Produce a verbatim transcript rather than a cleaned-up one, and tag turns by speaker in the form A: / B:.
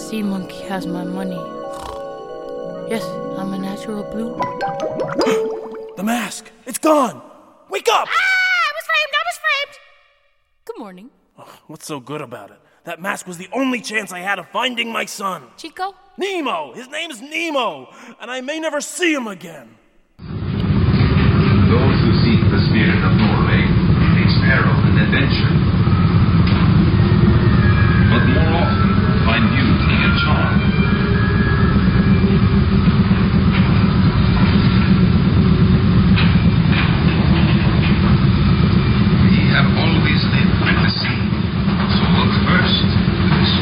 A: sea monkey has my money. Yes, I'm a natural blue.
B: The mask! It's gone! Wake up!
A: Ah! I was framed! I was framed! Good morning.
B: Oh, what's so good about it? That mask was the only chance I had of finding my son.
A: Chico?
B: Nemo! His name's Nemo! And I may never see him again.